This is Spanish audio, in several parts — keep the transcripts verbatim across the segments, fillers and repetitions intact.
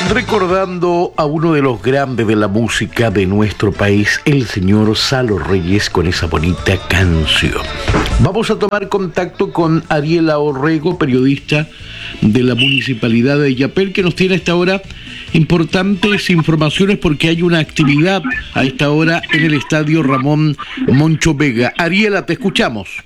Recordando a uno de los grandes de la música de nuestro país, el señor Salo Reyes, con esa bonita canción. Vamos a tomar contacto con Ariela Orrego, periodista de la Municipalidad de Illapel, que nos tiene a esta hora importantes informaciones porque hay una actividad a esta hora en el Estadio Ramón Moncho Vega. Ariela, te escuchamos.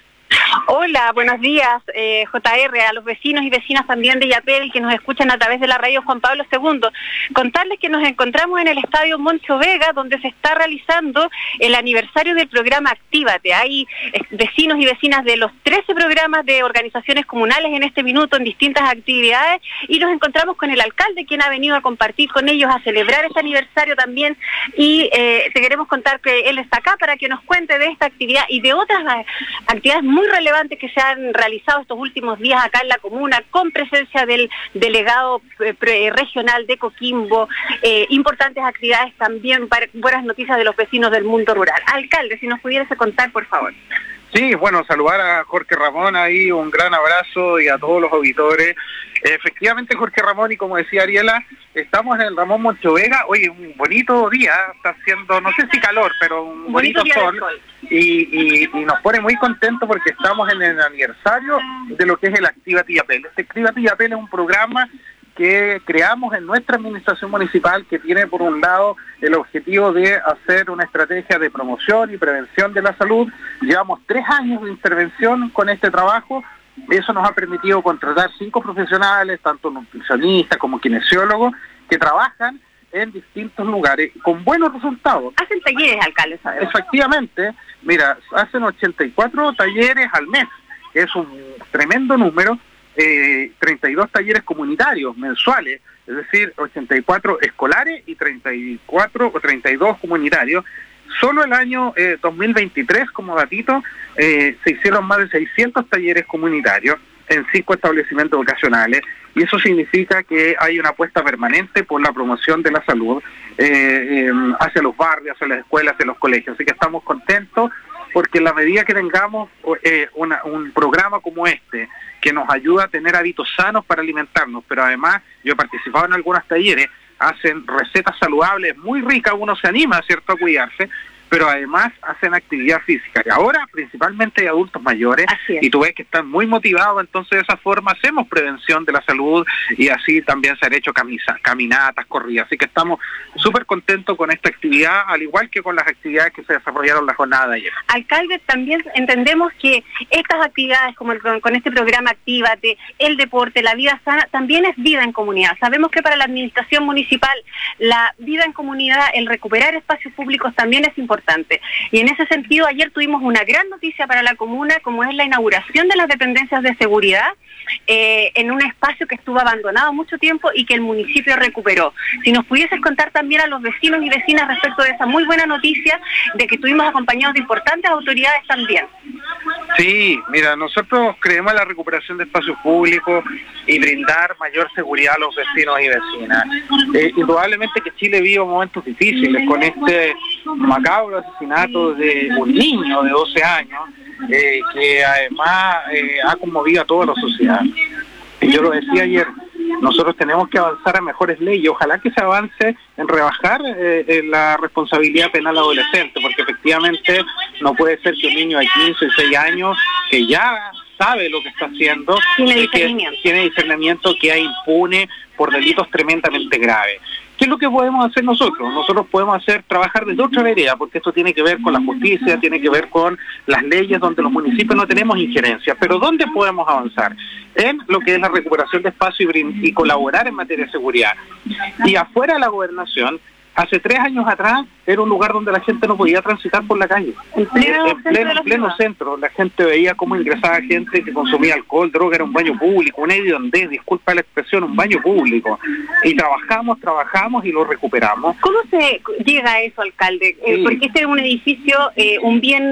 Hola, buenos días, eh, J R, a los vecinos y vecinas también de Illapel que nos escuchan a través de la radio Juan Pablo segundo. Contarles que nos encontramos en el Estadio Moncho Vega, donde se está realizando el aniversario del programa Actívate. Hay eh, vecinos y vecinas de los trece programas de organizaciones comunales en este minuto en distintas actividades, y nos encontramos con el alcalde, quien ha venido a compartir con ellos, a celebrar este aniversario también, y eh, te queremos contar que él está acá para que nos cuente de esta actividad y de otras eh, actividades muy relevantes que se han realizado estos últimos días acá en la comuna, con presencia del delegado eh, regional de Coquimbo, eh, importantes actividades también, para, buenas noticias de los vecinos del mundo rural. Alcalde, si nos pudiese contar, por favor. Sí, bueno, saludar a Jorge Ramón ahí, un gran abrazo, y a todos los auditores. Efectivamente, Jorge Ramón, y como decía Ariela, estamos en el Ramón Moncho Vega. Oye, un bonito día, está haciendo, no sé si calor, pero un bonito, bonito sol, sol. Y, y, y nos pone muy contentos porque estamos en el aniversario de lo que es el Actívate Illapel. Este Actívate Illapel es un programa que creamos en nuestra administración municipal, que tiene por un lado el objetivo de hacer una estrategia de promoción y prevención de la salud. Llevamos tres años de intervención con este trabajo. Eso nos ha permitido contratar cinco profesionales, tanto nutricionistas como kinesiólogos, que trabajan en distintos lugares con buenos resultados. Hacen talleres, alcalde, ¿sabes? Efectivamente, mira, hacen ochenta y cuatro talleres al mes, es un tremendo número. Eh, treinta y dos talleres comunitarios mensuales, es decir, ochenta y cuatro escolares y treinta y cuatro o treinta y dos comunitarios. Solo el año eh, dos mil veintitrés, como datito, eh, se hicieron más de seiscientos talleres comunitarios en cinco establecimientos vocacionales, y eso significa que hay una apuesta permanente por la promoción de la salud eh, eh, hacia los barrios, hacia las escuelas, hacia los colegios. Así que estamos contentos porque en la medida que tengamos eh, una, un programa como este, que nos ayuda a tener hábitos sanos para alimentarnos, pero además yo he participado en algunos talleres, hacen recetas saludables muy ricas, uno se anima, ¿cierto?, a cuidarse, pero además hacen actividad física. Y ahora principalmente hay adultos mayores, y tú ves que están muy motivados, entonces de esa forma hacemos prevención de la salud, y así también se han hecho camisa, caminatas, corridas. Así que estamos súper contentos con esta actividad, al igual que con las actividades que se desarrollaron la jornada de ayer. Alcalde, también entendemos que estas actividades, como el, con, con este programa Actívate, el deporte, la vida sana, también es vida en comunidad. Sabemos que para la administración municipal la vida en comunidad, el recuperar espacios públicos también es importante. Y en ese sentido, ayer tuvimos una gran noticia para la comuna, como es la inauguración de las dependencias de seguridad eh, en un espacio que estuvo abandonado mucho tiempo y que el municipio recuperó. Si nos pudieses contar también a los vecinos y vecinas respecto de esa muy buena noticia de que estuvimos acompañados de importantes autoridades también. Sí, mira, nosotros creemos en la recuperación de espacios públicos y brindar mayor seguridad a los vecinos y vecinas. Eh, indudablemente que Chile vive momentos difíciles con este macabro asesinato de un niño de doce años, eh, que además eh, ha conmovido a toda la sociedad. Y yo lo decía ayer, nosotros tenemos que avanzar a mejores leyes. Ojalá que se avance en rebajar eh, en la responsabilidad penal adolescente, porque efectivamente no puede ser que un niño de quince o seis años, que ya sabe lo que está haciendo, tiene eh, discernimiento, que, tiene discernimiento, queda impune por delitos tremendamente graves. ¿Qué es lo que podemos hacer nosotros? Nosotros podemos hacer trabajar desde otra vereda, porque esto tiene que ver con la justicia, tiene que ver con las leyes donde los municipios no tenemos injerencia. Pero ¿dónde podemos avanzar? En lo que es la recuperación de espacio y, y colaborar en materia de seguridad. Y afuera de la gobernación, hace tres años atrás era un lugar donde la gente no podía transitar por la calle. En pleno, en pleno, centro, pleno centro, la gente veía cómo ingresaba gente que consumía alcohol, droga, era un baño público, una hediondez, disculpa la expresión, un baño público. Y trabajamos, trabajamos y lo recuperamos. ¿Cómo se llega a eso, alcalde? Eh, sí. Porque este es un edificio, eh, un bien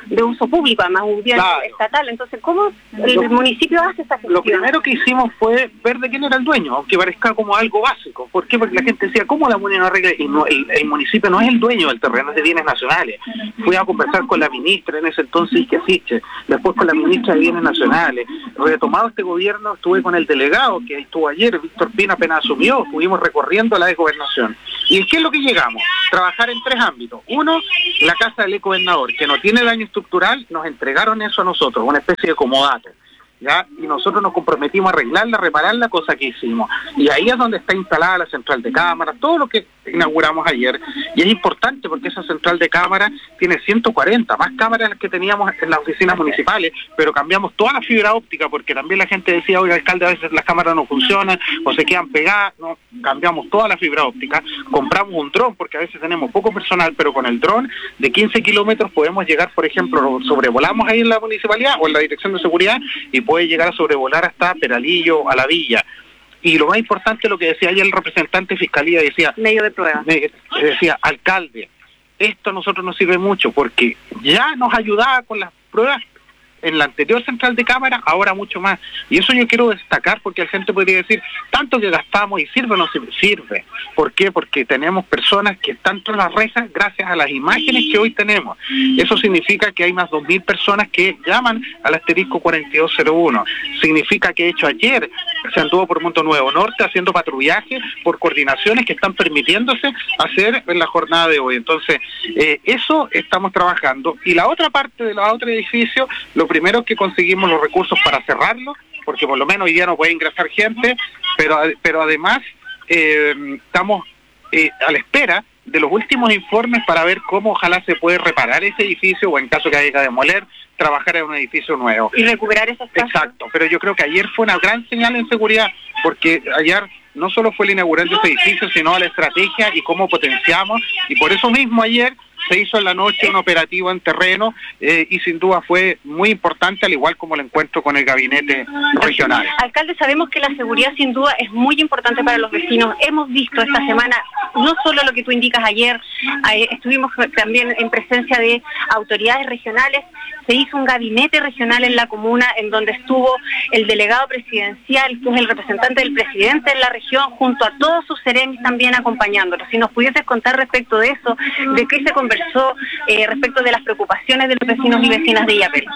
de uso público, además un bien claro. estatal. Entonces, ¿cómo el lo, municipio hace esa gestión? Lo primero que hicimos fue ver de quién era el dueño, aunque parezca como algo básico. ¿Por qué? Porque la gente decía, ¿cómo la MUNI no arregla? Y no, el, el municipio no es el dueño del terreno, es de bienes nacionales. Fui a conversar con la ministra en ese entonces, que asiste, después con la ministra de Bienes Nacionales. Retomado este gobierno, estuve con el delegado que estuvo ayer, Víctor Pina, apenas asumió, estuvimos recorriendo la desgobernación. ¿Y en qué es lo que llegamos? Trabajar en tres ámbitos. Uno, la casa del ecogobernador, que no tiene daño estructural, nos entregaron eso a nosotros, una especie de comodato, ¿ya? Y nosotros nos comprometimos a arreglarla, a repararla, cosa que hicimos. Y ahí es donde está instalada la central de cámaras, todo lo que inauguramos ayer. Y es importante porque esa central de cámaras tiene ciento cuarenta, más cámaras las que teníamos en las oficinas municipales, pero cambiamos toda la fibra óptica porque también la gente decía, oye, alcalde, a veces las cámaras no funcionan o se quedan pegadas. No, cambiamos toda la fibra óptica, compramos un dron porque a veces tenemos poco personal, pero con el dron de quince kilómetros podemos llegar, por ejemplo, sobrevolamos ahí en la municipalidad o en la dirección de seguridad y puede llegar a sobrevolar hasta Peralillo, a la villa. Y lo más importante, lo que decía ayer el representante de Fiscalía, decía... Medio de prueba. Me, decía, alcalde, esto a nosotros nos sirve mucho porque ya nos ayudaba con las pruebas en la anterior central de cámara, ahora mucho más. Y eso yo quiero destacar porque la gente podría decir, tanto que gastamos y sirve o no sirve. Sirve. ¿Por qué? Porque tenemos personas que están tras las rejas gracias a las imágenes que hoy tenemos. Eso significa que hay más de dos mil personas que llaman al asterisco cuarenta y dos cero uno. Significa que, de hecho, ayer se anduvo por Mundo Nuevo Norte haciendo patrullaje por coordinaciones que están permitiéndose hacer en la jornada de hoy. Entonces, eh, eso estamos trabajando. Y la otra parte de los otros edificios, lo primero es que conseguimos los recursos para cerrarlo, porque por lo menos hoy día no puede ingresar gente, pero, pero además eh, estamos eh, a la espera de los últimos informes para ver cómo ojalá se puede reparar ese edificio o en caso que haya que demoler, trabajar en un edificio nuevo. Y recuperar esos casos. Exacto, pero yo creo que ayer fue una gran señal en seguridad, porque ayer no solo fue el inaugural de ese edificio, sino la estrategia y cómo potenciamos, y por eso mismo ayer se hizo en la noche un operativo en terreno eh, y sin duda fue muy importante, al igual como el encuentro con el gabinete regional. Alcalde, sabemos que la seguridad sin duda es muy importante para los vecinos. Hemos visto esta semana no solo lo que tú indicas ayer, eh, estuvimos también en presencia de autoridades regionales, se hizo un gabinete regional en la comuna en donde estuvo el delegado presidencial, que es el representante del presidente en la región, junto a todos sus seremis también acompañándolos. Si nos pudieses contar respecto de eso, de qué se conversó eh, respecto de las preocupaciones de los vecinos y vecinas de Illapel.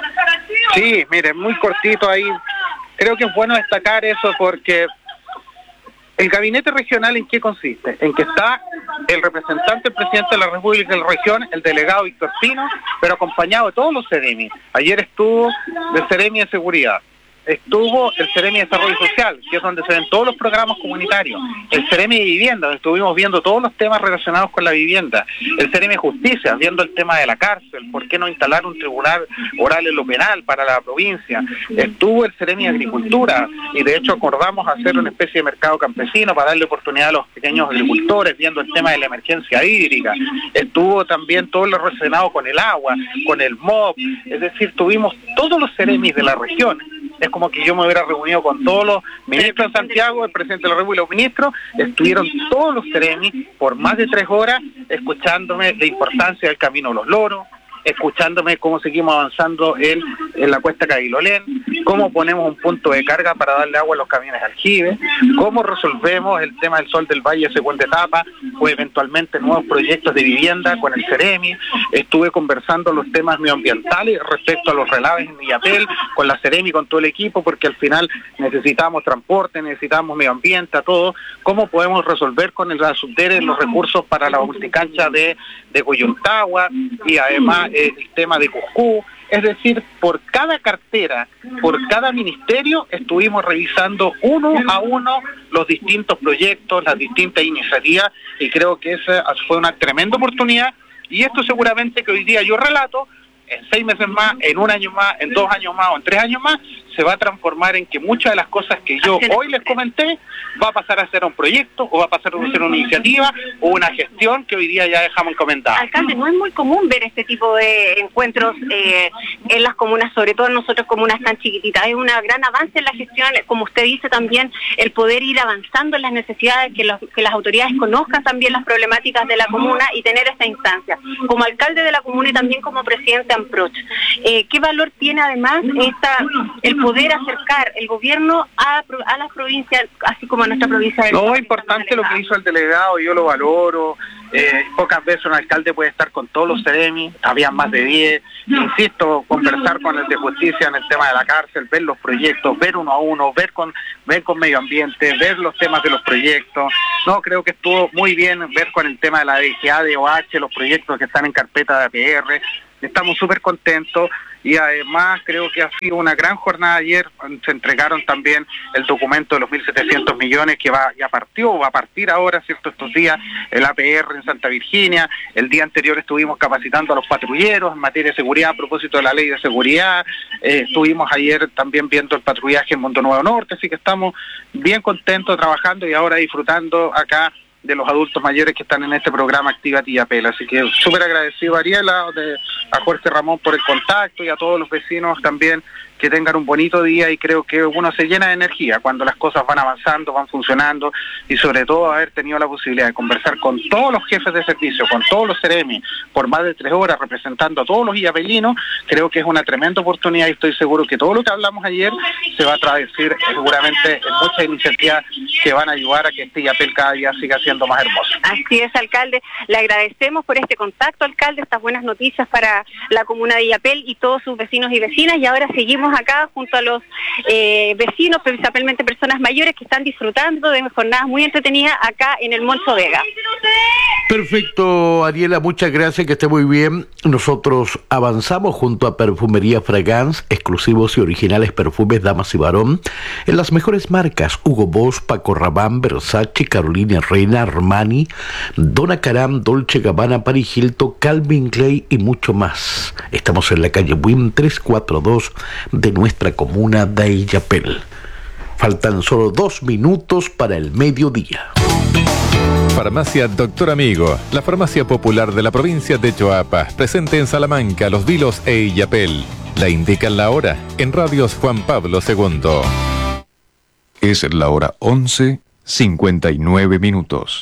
Sí, mire, muy cortito ahí. Creo que es bueno destacar eso porque el gabinete regional, ¿en qué consiste? En que está el representante del presidente de la República de la región, el delegado Víctor Pino, pero acompañado de todos los seremi. Ayer estuvo el seremi de seguridad, estuvo el seremi de desarrollo social, que es donde se ven todos los programas comunitarios, el seremi de vivienda, donde estuvimos viendo todos los temas relacionados con la vivienda, el seremi de justicia, viendo el tema de la cárcel, por qué no instalar un tribunal oral en lo penal para la provincia, estuvo el seremi de agricultura, y de hecho acordamos hacer una especie de mercado campesino para darle oportunidad a los pequeños agricultores, viendo el tema de la emergencia hídrica, estuvo también todo lo relacionado con el agua, con el M O B, es decir, tuvimos todos los seremis de la región. Es como que yo me hubiera reunido con todos los ministros en Santiago, el presidente de la República y los ministros, estuvieron todos los seremis por más de tres horas escuchándome la importancia del Camino de los Loros, escuchándome cómo seguimos avanzando en, en la cuesta Cabilolén, cómo ponemos un punto de carga para darle agua a los camiones aljibes, cómo resolvemos el tema del Sol del Valle segunda etapa, o eventualmente nuevos proyectos de vivienda con el Ceremi. Estuve conversando los temas medioambientales respecto a los relaves en Illapel, con la Ceremi, con todo el equipo, porque al final necesitamos transporte, necesitamos medio ambiente, a todo, cómo podemos resolver con el Subdere los recursos para la multicancha de, de Coyuntagua, y además el tema de Cuscú. Es decir, por cada cartera, por cada ministerio, estuvimos revisando uno a uno los distintos proyectos, las distintas iniciativas, y creo que esa fue una tremenda oportunidad, y esto seguramente que hoy día yo relato, en seis meses más, en un año más, en dos años más o en tres años más, se va a transformar en que muchas de las cosas que yo hoy les comenté va a pasar a ser un proyecto o va a pasar a ser una iniciativa o una gestión que hoy día ya dejamos encomendada. Alcalde, no es muy común ver este tipo de encuentros eh, en las comunas, sobre todo en nosotros comunas tan chiquititas. Es un gran avance en la gestión, como usted dice también, el poder ir avanzando en las necesidades, que, los, que las autoridades conozcan también las problemáticas de la comuna y tener esta instancia. Como alcalde de la comuna y también como presidente AMPROCH, eh, ¿qué valor tiene además esta, el poder acercar el gobierno a, a las provincias, así como a nuestra provincia de... No, es importante lo que hizo el delegado, yo lo valoro. Eh, pocas veces un alcalde puede estar con todos los seremi, había más de diez, insisto, conversar con el de justicia en el tema de la cárcel, ver los proyectos, ver uno a uno, ver con ver con medio ambiente, ver los temas de los proyectos. No, creo que estuvo muy bien ver con el tema de la D G A, de O H, los proyectos que están en carpeta de A P R. Estamos súper contentos y además creo que ha sido una gran jornada ayer. Se entregaron también el documento de los mil setecientos millones que va ya partió, va a partir ahora, ¿cierto? Estos días, el A P R en Santa Virginia. El día anterior estuvimos capacitando a los patrulleros en materia de seguridad a propósito de la ley de seguridad. Eh, estuvimos ayer también viendo el patrullaje en Mundo Nuevo Norte, así que estamos bien contentos trabajando y ahora disfrutando acá de los adultos mayores que están en este programa Actívate y Apela. Así que súper agradecido a Ariela, de, a Jorge Ramón por el contacto y a todos los vecinos también, que tengan un bonito día, y creo que uno se llena de energía cuando las cosas van avanzando, van funcionando, y sobre todo haber tenido la posibilidad de conversar con todos los jefes de servicio, con todos los seremi, por más de tres horas representando a todos los illapelinos. Creo que es una tremenda oportunidad y estoy seguro que todo lo que hablamos ayer se va a traducir seguramente en muchas iniciativas que van a ayudar a que este Illapel cada día siga siendo más hermoso. Así es, alcalde. Le agradecemos por este contacto, alcalde, estas buenas noticias para la comuna de Illapel y todos sus vecinos y vecinas, y ahora seguimos acá junto a los eh, vecinos, principalmente personas mayores que están disfrutando de jornadas muy entretenidas acá en el Moncho Vega. Perfecto, Ariela, muchas gracias, que esté muy bien. Nosotros avanzamos junto a Perfumería Fragance, exclusivos y originales perfumes damas y varón, en las mejores marcas: Hugo Boss, Paco Rabanne, Versace, Carolina Herrera, Armani, Donna Karan, Dolce Gabbana, Paris Hilton, Calvin Klein y mucho más. Estamos en la calle Buin trescientos cuarenta y dos de nuestra comuna de Illapel. Faltan solo dos minutos para el mediodía. Farmacia Doctor Amigo, la farmacia popular de la provincia de Choapa, presente en Salamanca, Los Vilos e Illapel. La indican la hora en Radios Juan Pablo segundo. Es la hora once, cincuenta y nueve minutos.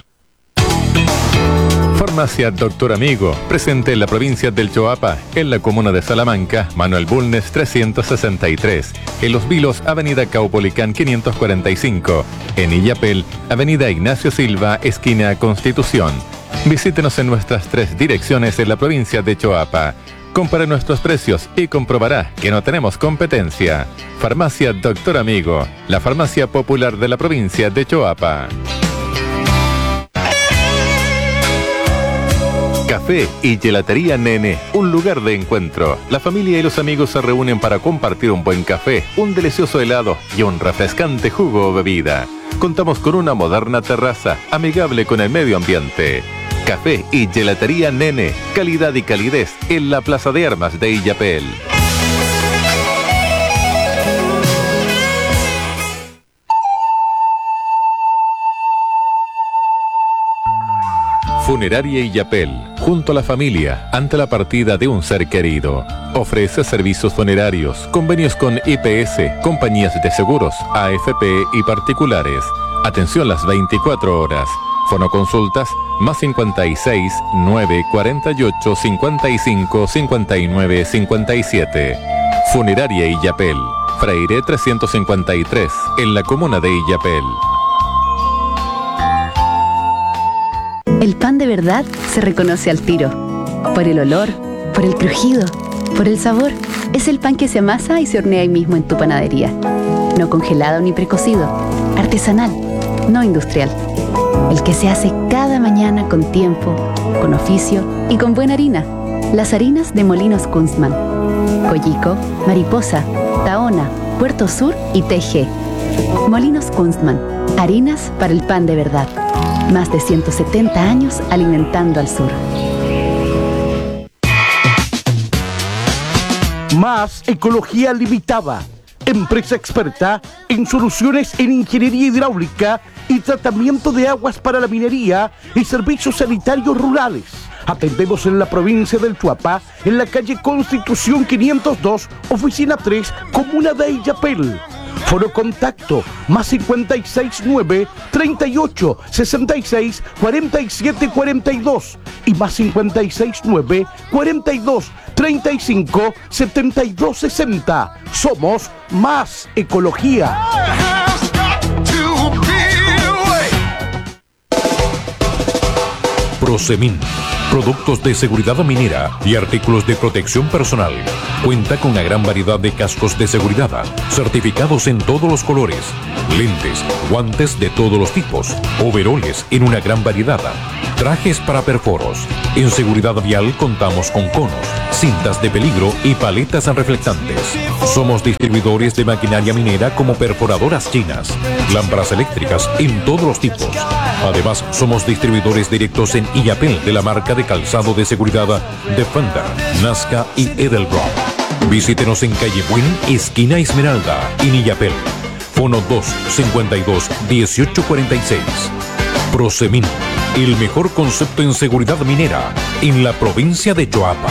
Farmacia Doctor Amigo, presente en la provincia del Choapa, en la comuna de Salamanca, Manuel Bulnes trescientos sesenta y tres, en Los Vilos, avenida Caupolicán quinientos cuarenta y cinco, en Illapel, avenida Ignacio Silva, esquina Constitución. Visítenos en nuestras tres direcciones en la provincia de Choapa. Compare nuestros precios y comprobará que no tenemos competencia. Farmacia Doctor Amigo, la farmacia popular de la provincia de Choapa. Café y Gelatería Nene, un lugar de encuentro. La familia y los amigos se reúnen para compartir un buen café, un delicioso helado y un refrescante jugo o bebida. Contamos con una moderna terraza, amigable con el medio ambiente. Café y Gelatería Nene, calidad y calidez en la Plaza de Armas de Illapel. Funeraria Illapel, junto a la familia, ante la partida de un ser querido. Ofrece servicios funerarios, convenios con I P S, compañías de seguros, A F P y particulares. Atención las veinticuatro horas. Fonoconsultas más cincuenta y seis, nueve, cuarenta y ocho, cincuenta y cinco, cincuenta y nueve, cincuenta y siete. Funeraria Illapel, Freire trescientos cincuenta y tres, en la comuna de Illapel. El pan de verdad se reconoce al tiro. Por el olor, por el crujido, por el sabor. Es el pan que se amasa y se hornea ahí mismo en tu panadería. No congelado ni precocido. Artesanal, no industrial. El que se hace cada mañana con tiempo, con oficio y con buena harina. Las harinas de Molinos Kunstmann. Collico, Mariposa, Tahona, Puerto Sur y T G. Molinos Kunstmann. Harinas para el pan de verdad. Más de ciento setenta años alimentando al sur. Más Ecología Limitada. empresa experta en soluciones en ingeniería hidráulica y tratamiento de aguas para la minería y servicios sanitarios rurales. Atendemos en la provincia del Chuapa, en la calle Constitución quinientos dos, oficina tres, comuna de Illapel. Foro contacto más cincuenta y seis nueve, treinta y ocho, sesenta y seis, cuarenta y siete, cuarenta y dos y más cincuenta y seis nueve, cuarenta y dos, treinta y cinco, setenta y dos, sesenta. Somos Más Ecología. Prosemin, productos de seguridad minera y artículos de protección personal. Cuenta con una gran variedad de cascos de seguridad, certificados en todos los colores, lentes, guantes de todos los tipos, overoles en una gran variedad, trajes para perforos. En seguridad vial contamos con conos, cintas de peligro y paletas reflectantes. Somos distribuidores de maquinaria minera como perforadoras chinas, lámparas eléctricas en todos los tipos. Además, somos distribuidores directos en Illapel de la marca de calzado de seguridad Defender, Nazca y Edelbrock. Visítenos en calle Buin, esquina Esmeralda, en Illapel. Fono dos, cincuenta y dos, dieciocho cuarenta y seis. Prosemin, el mejor concepto en seguridad minera en la provincia de Choapa.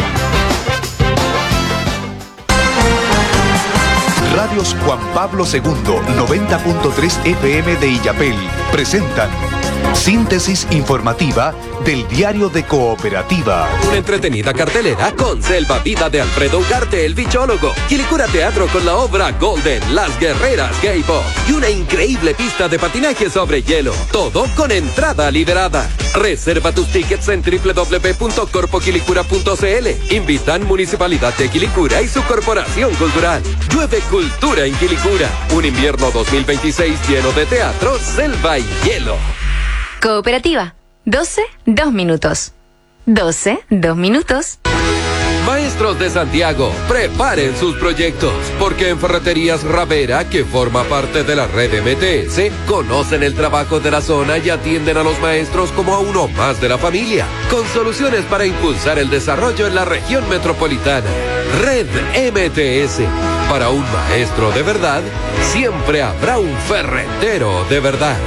Radios Juan Pablo segundo, noventa punto tres F M de Illapel presentan síntesis informativa del Diario de Cooperativa. Una entretenida cartelera con Selva Vida de Alfredo Ugarte, el bichólogo. Quilicura Teatro con la obra Golden, Las Guerreras Gay Pop. Y una increíble pista de patinaje sobre hielo. Todo con entrada liberada. Reserva tus tickets en doble u doble u doble u punto corpo quilicura punto c l. Invitan Municipalidad de Quilicura y su Corporación Cultural. Llueve cultura en Quilicura. Un invierno dos mil veintiséis lleno de teatro, selva y hielo. Cooperativa. doce, dos minutos. doce, dos minutos. Maestros de Santiago, preparen sus proyectos, porque en Ferreterías Ravera, que forma parte de la red M T S, conocen el trabajo de la zona y atienden a los maestros como a uno más de la familia, con soluciones para impulsar el desarrollo en la región metropolitana. Red M T S. Para un maestro de verdad, siempre habrá un ferretero de verdad.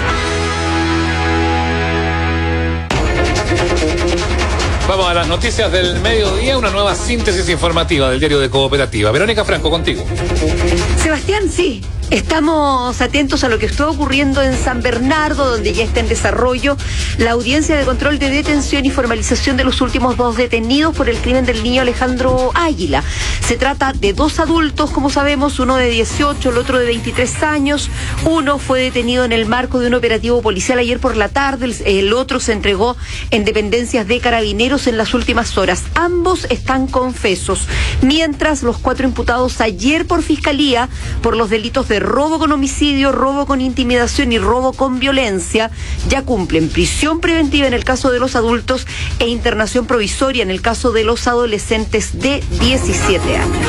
Vamos a las noticias del mediodía, una nueva síntesis informativa del Diario de Cooperativa. Verónica Franco, contigo. Sebastián, sí. Estamos atentos a lo que está ocurriendo en San Bernardo, donde ya está en desarrollo la audiencia de control de detención y formalización de los últimos dos detenidos por el crimen del niño Alejandro Águila. Se trata de dos adultos, como sabemos, uno de dieciocho, el otro de veintitrés años. Uno fue detenido en el marco de un operativo policial ayer por la tarde, el, el otro se entregó en dependencias de Carabineros en las últimas horas. Ambos están confesos, mientras los cuatro imputados ayer por Fiscalía por los delitos de robo con homicidio, robo con intimidación y robo con violencia ya cumplen prisión preventiva en el caso de los adultos e internación provisoria en el caso de los adolescentes de diecisiete años.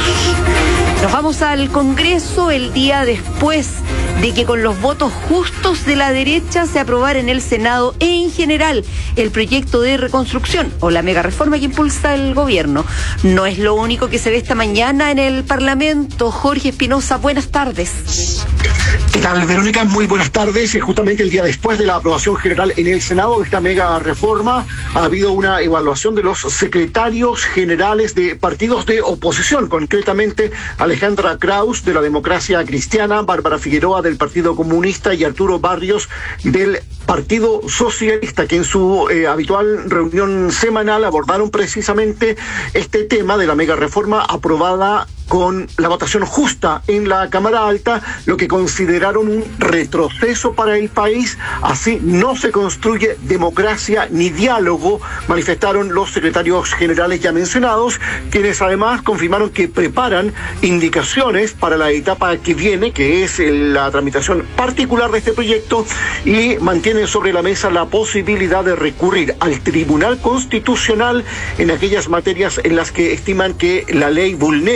Nos vamos al Congreso el día después de que con los votos justos de la derecha se aprobara en el Senado e en general el proyecto de reconstrucción o la mega reforma que impulsa el gobierno. No es lo único que se ve esta mañana en el Parlamento. Jorge Espinosa, buenas tardes. ¿Qué tal, Verónica? Muy buenas tardes. Justamente el día después de la aprobación general en el Senado de esta mega reforma, ha habido una evaluación de los secretarios generales de partidos de oposición, concretamente Alejandra Kraus de la Democracia Cristiana, Bárbara Figueroa del Partido Comunista y Arturo Barrios del Partido Socialista, que en su eh, habitual reunión semanal abordaron precisamente este tema de la mega reforma aprobada con la votación justa en la Cámara Alta, lo que consideraron un retroceso para el país. Así no se construye democracia ni diálogo, manifestaron los secretarios generales ya mencionados, quienes además confirmaron que preparan indicaciones para la etapa que viene, que es la tramitación particular de este proyecto, y mantienen sobre la mesa la posibilidad de recurrir al Tribunal Constitucional en aquellas materias en las que estiman que la ley vulnere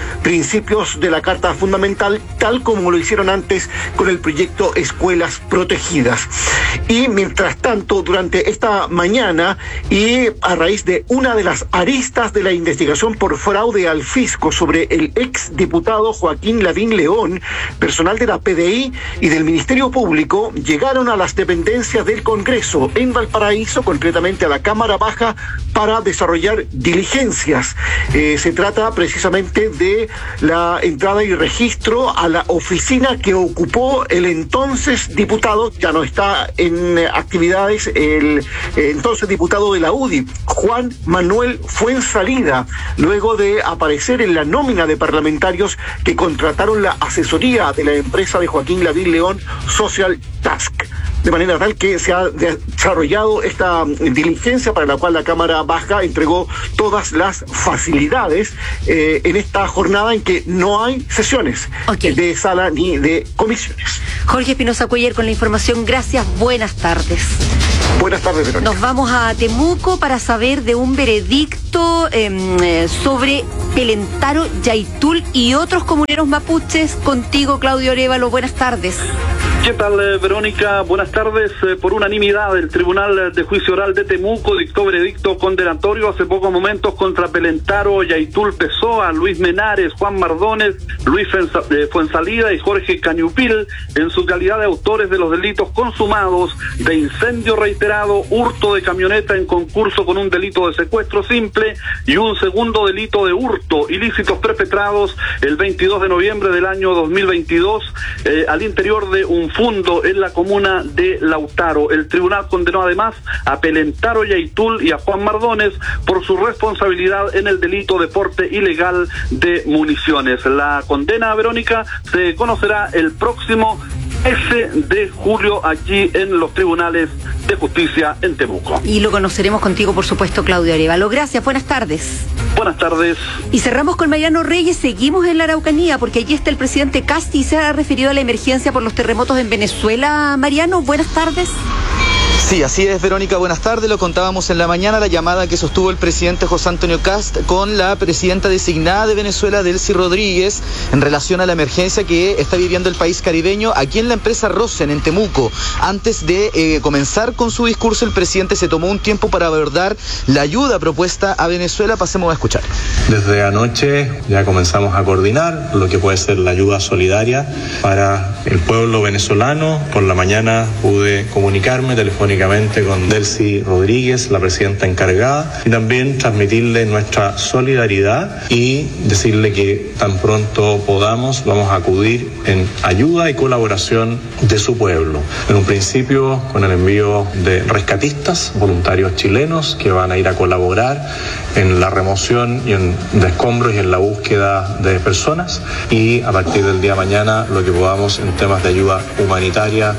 principios de la Carta Fundamental, tal como lo hicieron antes con el proyecto Escuelas Protegidas. Y mientras tanto, durante esta mañana y a raíz de una de las aristas de la investigación por fraude al fisco sobre el exdiputado Joaquín Lavín León, personal de la P D I y del Ministerio Público llegaron a las dependencias del Congreso en Valparaíso, concretamente a la Cámara Baja, para desarrollar diligencias. Eh, se trata precisamente de la entrada y registro a la oficina que ocupó el entonces diputado, ya no está en eh, actividades, el eh, entonces diputado de la U D I, Juan Manuel Fuensalida, luego de aparecer en la nómina de parlamentarios que contrataron la asesoría de la empresa de Joaquín Lavín León, Social Task. De manera tal que se ha desarrollado esta diligencia para la cual la Cámara Baja entregó todas las facilidades eh, en esta jornada en que no hay sesiones okay. de sala ni de comisiones. Jorge Espinosa Cuellar con la información. Gracias, buenas tardes. Buenas tardes, Verónica. Nos vamos a Temuco para saber de un veredicto eh, sobre Pelentaro, Yaitul y otros comuneros mapuches. Contigo, Claudio Arévalo, buenas tardes. ¿Qué tal, eh, Verónica? Buenas tardes. Eh, por unanimidad, el Tribunal de Juicio Oral de Temuco dictó veredicto condenatorio hace pocos momentos contra Pelentaro, Yaitul Pessoa, Luis Menares, Juan Mardones, Luis Fuensalida y Jorge Cañupil en su calidad de autores de los delitos consumados de incendio reiterado, hurto de camioneta en concurso con un delito de secuestro simple y un segundo delito de hurto, ilícitos perpetrados el veintidós de noviembre del año dos mil veintidós eh, al interior de un fundo en la comuna de Lautaro. El tribunal condenó además a Pelentaro, Yaitul y a Juan Mardones por su responsabilidad en el delito de porte ilegal de municiones. La condena, Verónica, se conocerá el próximo trece de julio allí en los tribunales de justicia en Temuco. Y lo conoceremos contigo, por supuesto, Claudio Arévalo. Gracias, buenas tardes. Buenas tardes. Y cerramos con Mariano Reyes. Seguimos en la Araucanía porque allí está el presidente Kast y se ha referido a la emergencia por los terremotos en Venezuela. Mariano, buenas tardes. Sí, así es, Verónica, buenas tardes. Lo contábamos en la mañana, la llamada que sostuvo el presidente José Antonio Kast con la presidenta designada de Venezuela, Delcy Rodríguez, en relación a la emergencia que está viviendo el país caribeño aquí en la empresa Rosen, en Temuco. Antes de eh, comenzar con su discurso, el presidente se tomó un tiempo para abordar la ayuda propuesta a Venezuela. Pasemos a escuchar. Desde anoche ya comenzamos a coordinar lo que puede ser la ayuda solidaria para el pueblo venezolano. Por la mañana pude comunicarme telefónicamente con Delcy Rodríguez, la presidenta encargada, y también transmitirle nuestra solidaridad y decirle que tan pronto podamos vamos a acudir en ayuda y colaboración de su pueblo. En un principio con el envío de rescatistas, voluntarios chilenos que van a ir a colaborar en la remoción y en de escombros y en la búsqueda de personas, y a partir del día de mañana lo que podamos en temas de ayuda humanitaria.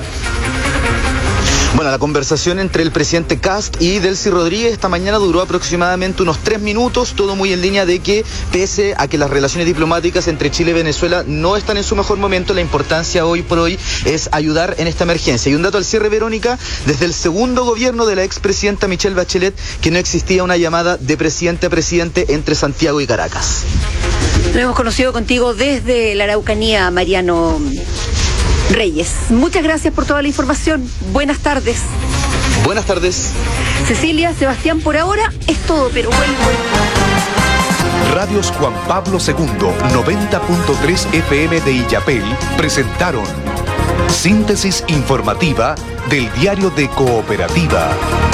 Bueno, la conversación entre el presidente Kast y Delcy Rodríguez esta mañana duró aproximadamente unos tres minutos, todo muy en línea de que, pese a que las relaciones diplomáticas entre Chile y Venezuela no están en su mejor momento, la importancia hoy por hoy es ayudar en esta emergencia. Y un dato al cierre, Verónica, desde el segundo gobierno de la expresidenta Michelle Bachelet, que no existía una llamada de presidente a presidente entre Santiago y Caracas. Lo hemos conocido contigo desde la Araucanía, Mariano Reyes. Muchas gracias por toda la información. Buenas tardes. Buenas tardes. Cecilia, Sebastián, por ahora es todo, pero bueno. Radios Juan Pablo segundo, noventa punto tres F M de Illapel presentaron Síntesis Informativa del Diario de Cooperativa.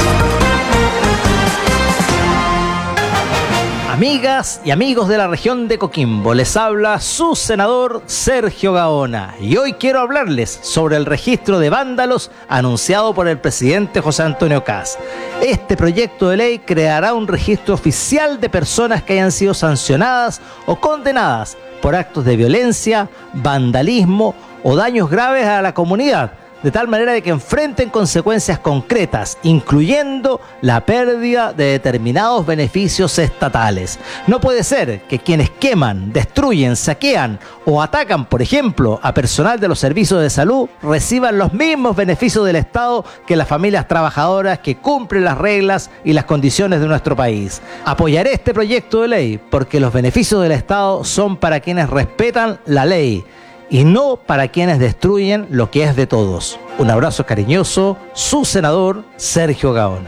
Amigas y amigos de la región de Coquimbo, les habla su senador Sergio Gaona y hoy quiero hablarles sobre el registro de vándalos anunciado por el presidente José Antonio Kast. Este proyecto de ley creará un registro oficial de personas que hayan sido sancionadas o condenadas por actos de violencia, vandalismo o daños graves a la comunidad, de tal manera de que enfrenten consecuencias concretas, incluyendo la pérdida de determinados beneficios estatales. No puede ser que quienes queman, destruyen, saquean o atacan, por ejemplo, a personal de los servicios de salud, reciban los mismos beneficios del Estado que las familias trabajadoras que cumplen las reglas y las condiciones de nuestro país. Apoyaré este proyecto de ley porque los beneficios del Estado son para quienes respetan la ley y no para quienes destruyen lo que es de todos. Un abrazo cariñoso, su senador Sergio Gaona.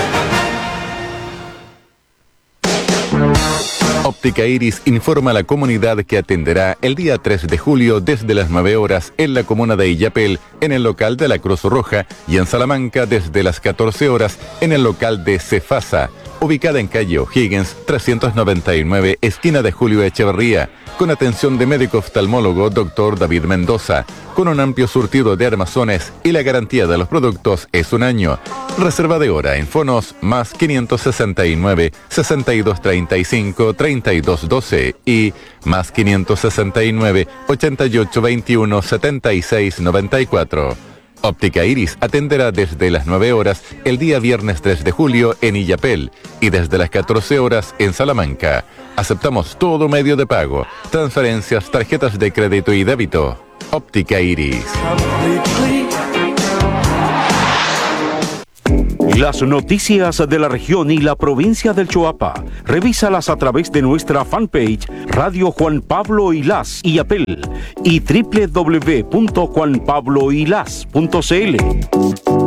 Óptica Iris informa a la comunidad que atenderá el día tres de julio desde las nueve horas en la comuna de Illapel, en el local de la Cruz Roja, y en Salamanca desde las catorce horas en el local de Cefasa, ubicada en calle O'Higgins, trescientos noventa y nueve, esquina de Julio Echeverría, con atención de médico oftalmólogo doctor David Mendoza, con un amplio surtido de armazones y la garantía de los productos es un año. Reserva de hora en fonos más quinientos sesenta y nueve, sesenta y dos treinta y cinco, treinta y dos doce y más quinientos sesenta y nueve, ochenta y ocho veintiuno, setenta y seis noventa y cuatro. Óptica Iris atenderá desde las nueve horas el día viernes tres de julio en Illapel y desde las catorce horas en Salamanca. Aceptamos todo medio de pago, transferencias, tarjetas de crédito y débito. Óptica Iris. Las noticias de la región y la provincia del Choapa, revísalas a través de nuestra fanpage Radio Juan Pablo Ilás Illapel y doble u doble u doble u punto juan pablo ilás punto c l.